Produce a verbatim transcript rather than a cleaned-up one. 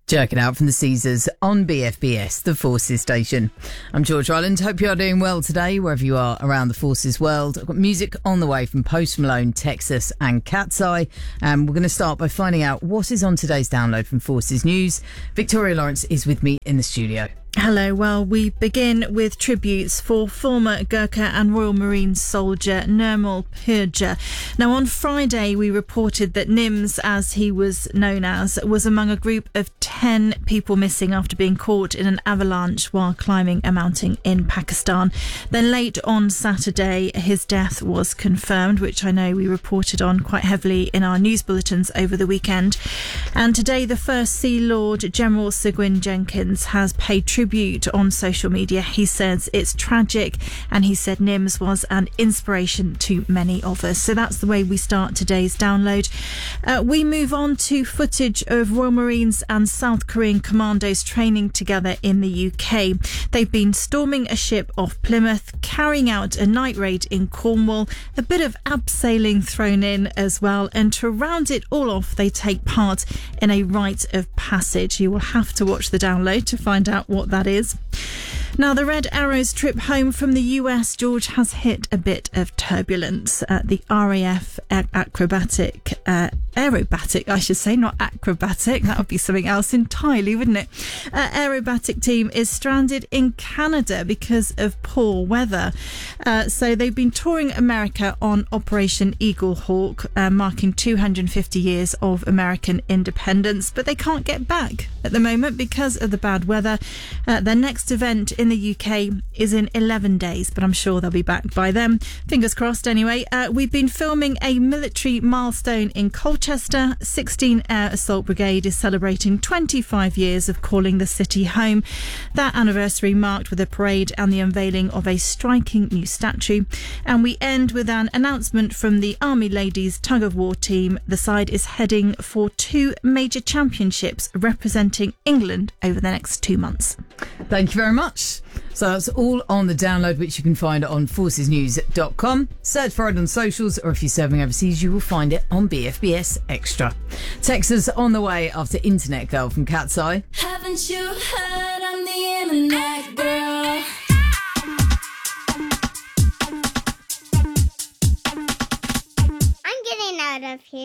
Jerk it out from the Caesars on B F B S, the Forces station. I'm George Ryland. Hope you are doing well today, wherever you are around the Forces world. I've got music on the way from Post Malone, Texas and Cat's Eye. And we're going to start by finding out what is on today's download from Forces News. Victoria Lawrence is with me in the studio. Hello. Well, we begin with tributes for former Gurkha and Royal Marines soldier Nirmal Purja. Now, on Friday, we reported that Nims, as he was known as, was among a group of ten people missing after being caught in an avalanche while climbing a mountain in Pakistan. Then late on Saturday, his death was confirmed, which I know we reported on quite heavily in our news bulletins over the weekend. And today, the First Sea Lord, General Seguin Jenkins, has paid tribute on social media. He says it's tragic, and he said Nims was an inspiration to many of us. So that's the way we start today's download. Uh, we move on to footage of Royal Marines and South Korean commandos training together in the U K. They've been storming a ship off Plymouth, carrying out a night raid in Cornwall, a bit of abseiling thrown in as well, and to round it all off, they take part in a rite of passage. You will have to watch the download to find out what that is. Now, the Red Arrow's trip home from the U S, George, has hit a bit of turbulence. Uh, the R A F acrobatic, uh, aerobatic, I should say, not acrobatic. That would be something else entirely, wouldn't it? Uh, aerobatic team is stranded in Canada because of poor weather. Uh, so they've been touring America on Operation Eagle Hawk, uh, marking two hundred fifty years of American independence, but they can't get back at the moment because of the bad weather. Uh, their next event in the U K is in eleven days, but I'm sure they'll be back by then. Fingers crossed anyway. Uh, we've been filming a military milestone in Colchester. sixteen Air Assault Brigade is celebrating twenty-five years of calling the city home. That anniversary marked with a parade and the unveiling of a striking new statue. And we end with an announcement from the Army Ladies Tug of War team. The side is heading for two major championships representing England over the next two months. Thank you very much. So that's all on the download, which you can find on forces news dot com. Search for it on socials, or if you're serving overseas, you will find it on B F B S Extra. Texas on the way after Internet Girl from Cat's Eye. Haven't you heard I'm the Internet Girl? I'm getting out of here.